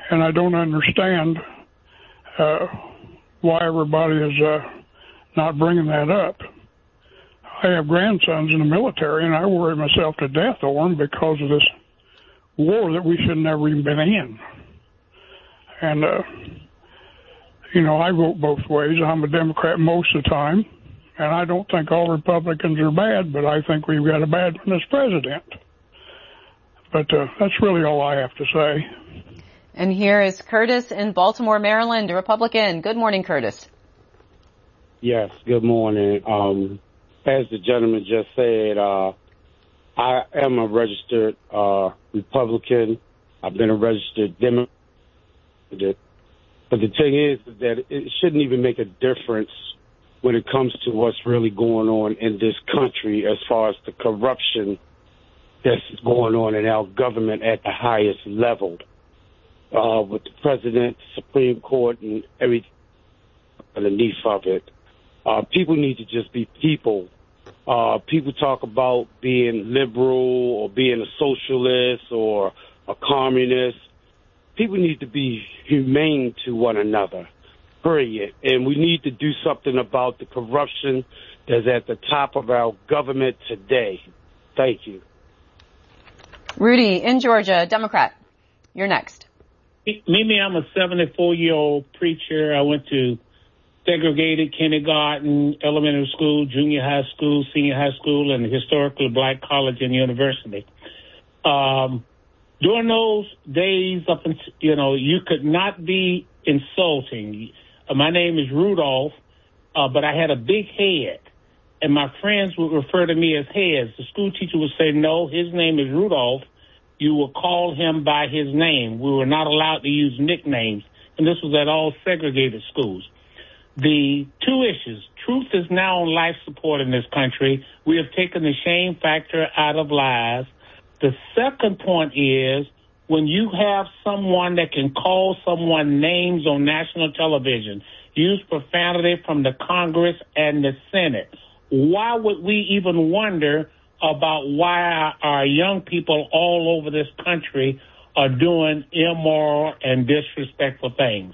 and I don't understand why everybody is not bringing that up. I have grandsons in the military, and I worry myself to death over them because of this war that we should never even been in. And, I vote both ways. I'm a Democrat most of the time, and I don't think all Republicans are bad, but I think we've got a bad one as president. But that's really all I have to say. And here is Curtis in Baltimore, Maryland, a Republican. Good morning, Curtis. Yes, good morning. As the gentleman just said, I am a registered Republican. I've been a registered Democrat. But the thing is that it shouldn't even make a difference when it comes to what's really going on in this country as far as the corruption that's going on in our government at the highest level, with the president, Supreme Court, and everything underneath of it. People need to just be people. People talk about being liberal or being a socialist or a communist. People need to be humane to one another, period. And we need to do something about the corruption that's at the top of our government today. Thank you. Rudy in Georgia, Democrat. You're next. Mimi, I'm a 74-year-old preacher. I went to segregated kindergarten, elementary school, junior high school, senior high school, and historically black college and university. During those days, you could not be insulting. My name is Rudolph, but I had a big head, and my friends would refer to me as Heads. The school teacher would say, no, his name is Rudolph. You will call him by his name. We were not allowed to use nicknames, and this was at all segregated schools. The two issues. Truth is now on life support in this country. We have taken the shame factor out of lies. The second point is when you have someone that can call someone names on national television, use profanity from the Congress and the Senate, why would we even wonder about why our young people all over this country are doing immoral and disrespectful things?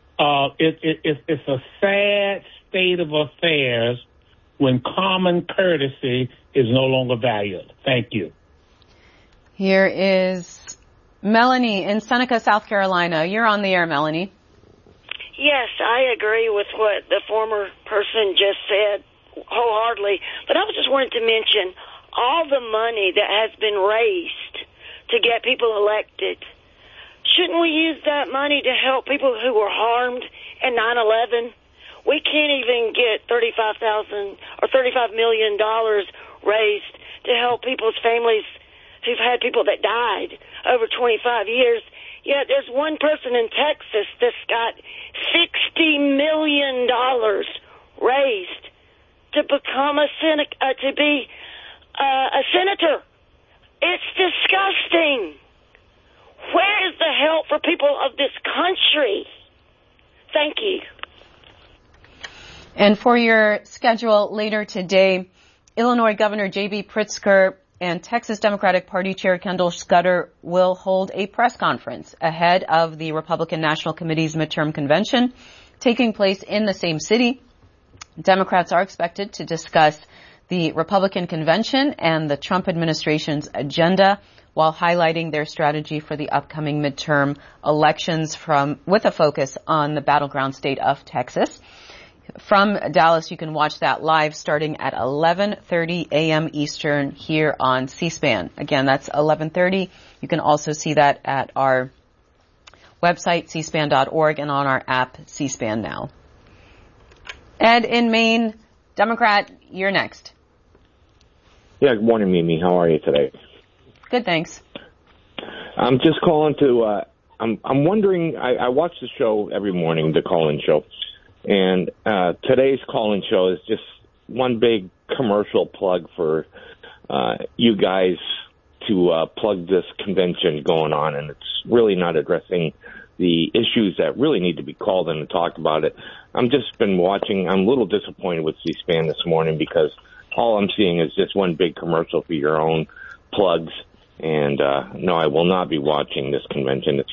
It's a sad state of affairs when common courtesy is no longer valued. Thank you. Here is Melanie in Seneca, South Carolina. You're on the air, Melanie. Yes, I agree with what the former person just said wholeheartedly. But I just wanted to mention all the money that has been raised to get people elected. Shouldn't we use that money to help people who were harmed in 9/11? We can't even get $35,000 or $35 million raised to help people's families who've had people that died over 25 years. Yet there's one person in Texas that's got $60 million raised to become a senator. It's disgusting. Where is the help for people of this country? Thank you. And for your schedule later today, Illinois Governor J.B. Pritzker and Texas Democratic Party Chair Kendall Scudder will hold a press conference ahead of the Republican National Committee's midterm convention taking place in the same city. Democrats are expected to discuss the Republican convention and the Trump administration's agenda while highlighting their strategy for the upcoming midterm elections with a focus on the battleground state of Texas. From Dallas, you can watch that live starting at 11:30 a.m. Eastern here on C-SPAN. Again, that's 11:30. You can also see that at our website, cspan.org, and on our app, C-SPAN Now. Ed in Maine, Democrat, you're next. Yeah, good morning, Mimi. How are you today? Good, thanks. I'm just calling to, I'm wondering, I watch the show every morning, the call-in show, and today's call-in show is just one big commercial plug for you guys to plug this convention going on, and it's really not addressing the issues that really need to be called in and talked about it. I'm just been watching. I'm a little disappointed with C-SPAN this morning because all I'm seeing is just one big commercial for your own plugs. And no, I will not be watching this convention. It's